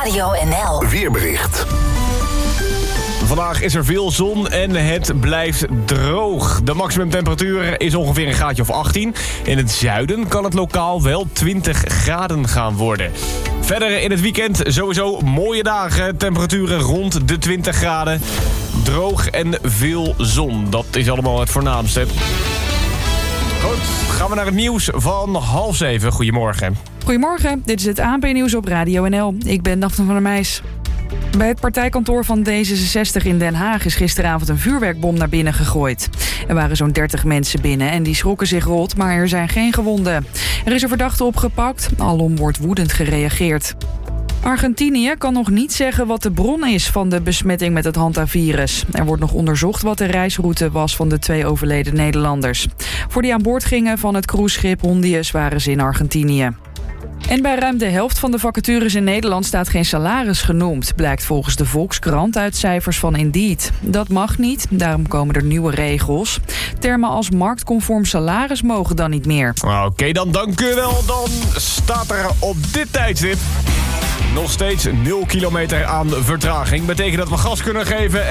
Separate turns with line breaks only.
Radio NL.
Weerbericht.
Vandaag is er veel zon en het blijft droog. De maximumtemperatuur is ongeveer een graadje of 18. In het zuiden kan het lokaal wel 20 graden gaan worden. Verder in het weekend sowieso mooie dagen. Temperaturen rond de 20 graden. Droog en veel zon. Dat is allemaal het voornaamste. Goed, gaan we naar het nieuws van 6:30. Goedemorgen.
Goedemorgen, dit is het ANP-nieuws op Radio NL. Ik ben Daphne van der Meijs. Bij het partijkantoor van D66 in Den Haag is gisteravond een vuurwerkbom naar binnen gegooid. Er waren zo'n 30 mensen binnen en die schrokken zich rot, maar er zijn geen gewonden. Er is een verdachte opgepakt, alom wordt woedend gereageerd. Argentinië kan nog niet zeggen wat de bron is van de besmetting met het hantavirus. Er wordt nog onderzocht wat de reisroute was van de 2 overleden Nederlanders. Voor die aan boord gingen van het cruiseschip Hondius waren ze in Argentinië. En bij ruim de helft van de vacatures in Nederland staat geen salaris genoemd, blijkt volgens de Volkskrant uit cijfers van Indeed. Dat mag niet, daarom komen er nieuwe regels. Termen als marktconform salaris mogen dan niet meer.
Oké, dan dank u wel. Dan staat er op dit tijdstip nog steeds 0 kilometer aan vertraging. Betekent dat we gas kunnen geven